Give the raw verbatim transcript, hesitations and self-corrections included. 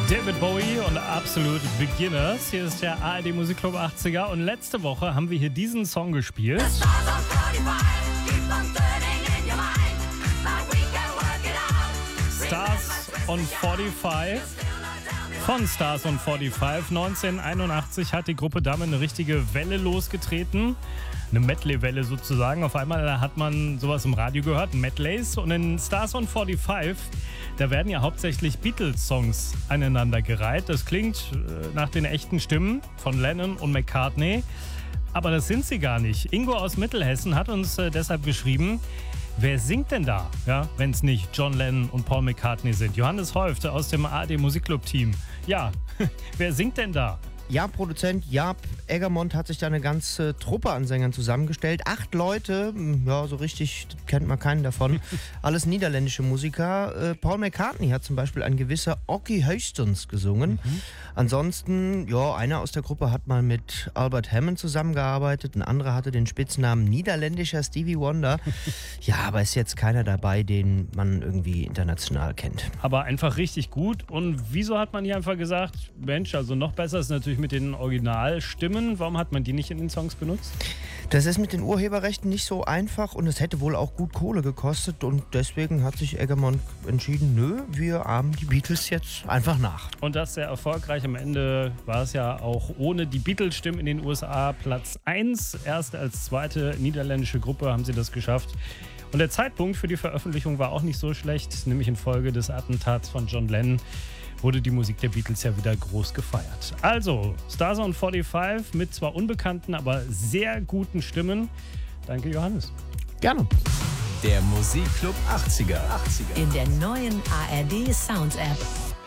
David Bowie und Absolute Beginners. Hier ist der A R D Musikclub achtziger und letzte Woche haben wir hier diesen Song gespielt. Stars on forty-five. Von Stars on forty-five. neunzehnhunderteinundachtzig hat die Gruppe damit eine richtige Welle losgetreten. Eine Medley-Welle sozusagen. Auf einmal hat man sowas im Radio gehört, Medleys. Und in Stars on forty-five, da werden ja hauptsächlich Beatles-Songs aneinandergereiht. Das klingt äh, nach den echten Stimmen von Lennon und McCartney. Aber das sind sie gar nicht. Ingo aus Mittelhessen hat uns äh, deshalb geschrieben, wer singt denn da, ja, wenn es nicht John Lennon und Paul McCartney sind? Johannes Häufte aus dem A R D Musikclub-Team. Ja, wer singt denn da? Ja, Produzent Jaap Eggermont hat sich da eine ganze Truppe an Sängern zusammengestellt. Acht Leute, ja, so richtig kennt man keinen davon. Alles niederländische Musiker. Äh, Paul McCartney hat zum Beispiel ein gewisser Ocky Heustons gesungen. Mhm. Ansonsten, ja, einer aus der Gruppe hat mal mit Albert Hammond zusammengearbeitet. Ein anderer hatte den Spitznamen niederländischer Stevie Wonder. Ja, aber ist jetzt keiner dabei, den man irgendwie international kennt. Aber einfach richtig gut. Und wieso hat man hier einfach gesagt, Mensch, also noch besser ist natürlich mit den Originalstimmen. Warum hat man die nicht in den Songs benutzt? Das ist mit den Urheberrechten nicht so einfach und es hätte wohl auch gut Kohle gekostet und deswegen hat sich Eggermont entschieden, nö, wir ahmen die Beatles jetzt einfach nach. Und das sehr erfolgreich. Am Ende war es ja auch ohne die Beatles-Stimmen in den U S A Platz eins. Erst als zweite niederländische Gruppe haben sie das geschafft. Und der Zeitpunkt für die Veröffentlichung war auch nicht so schlecht, nämlich infolge des Attentats von John Lennon wurde die Musik der Beatles ja wieder groß gefeiert. Also, Stars on forty-five mit zwar unbekannten, aber sehr guten Stimmen. Danke, Johannes. Gerne. Der Musikclub achtziger. In der neuen A R D Sounds App.